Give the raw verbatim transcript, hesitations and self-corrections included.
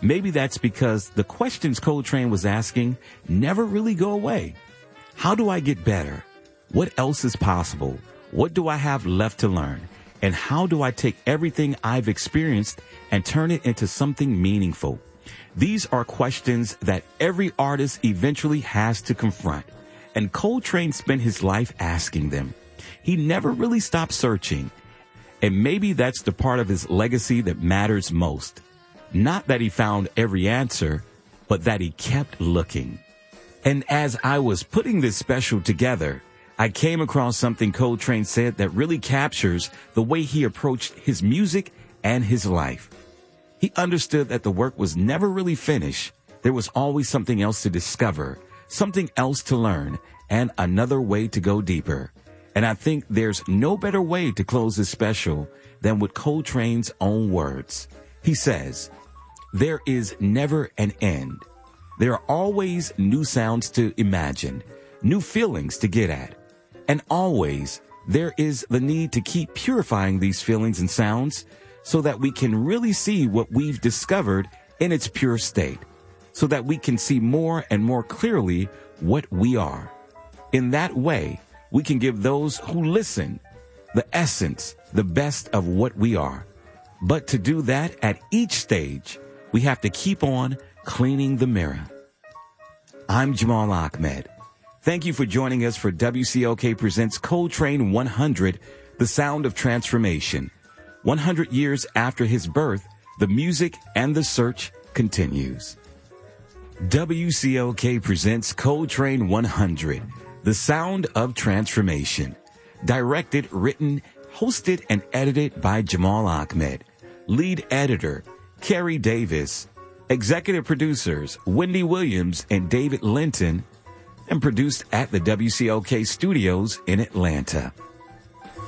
Maybe that's because the questions Coltrane was asking never really go away. How do I get better? What else is possible? What do I have left to learn? And how do I take everything I've experienced and turn it into something meaningful? These are questions that every artist eventually has to confront. And Coltrane spent his life asking them. He never really stopped searching. And maybe that's the part of his legacy that matters most. Not that he found every answer, but that he kept looking. And as I was putting this special together, I came across something Coltrane said that really captures the way he approached his music and his life. He understood that the work was never really finished. There was always something else to discover, something else to learn, and another way to go deeper. And I think there's no better way to close this special than with Coltrane's own words. He says, "There is never an end. There are always new sounds to imagine, new feelings to get at. And always there is the need to keep purifying these feelings and sounds so that we can really see what we've discovered in its pure state, so that we can see more and more clearly what we are. In that way, we can give those who listen the essence, the best of what we are. But to do that at each stage, we have to keep on cleaning the mirror." I'm Jamal Ahmed. Thank you for joining us for W C L K Presents Coltrane one hundred, The Sound of Transformation. one hundred years after his birth, the music and the search continues. W C L K presents Coltrane one hundred, The Sound of Transformation. Directed, written, hosted, and edited by Jamal Ahmed. Lead editor, Kerry Davis. Executive producers, Wendy Williams and David Linton. And produced at the W C L K studios in Atlanta.